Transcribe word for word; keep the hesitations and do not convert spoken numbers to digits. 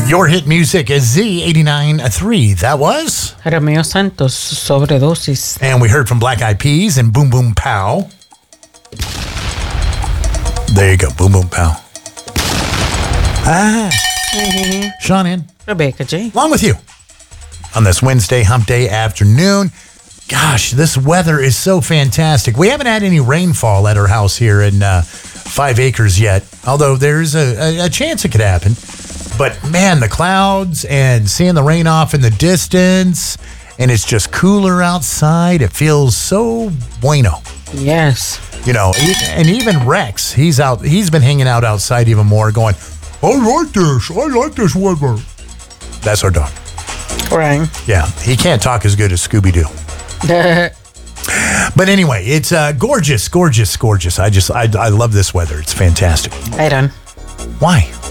Your hit music is Z eighty-nine point three. That was Romeo Santos, Sobredosis. And we heard from Black Eyed Peas and Boom Boom Pow. There you go, Boom Boom Pow. Ah. Mm-hmm. Sean in. Rebecca J. Along with you on this Wednesday hump day afternoon. Gosh, this weather is so fantastic. We haven't had any rainfall at our house here in uh, Five Acres yet, although there's a, a, a chance it could happen. But man, the clouds and seeing the rain off in the distance, and it's just cooler outside. It feels so bueno. Yes. You know, and even Rex, he's out. He's been hanging out outside even more, going, I like this. I like this weather. That's our dog. Right. Yeah, he can't talk as good as Scooby-Doo. But anyway, it's uh, gorgeous, gorgeous, gorgeous. I just, I, I love this weather. It's fantastic. Right on. Why?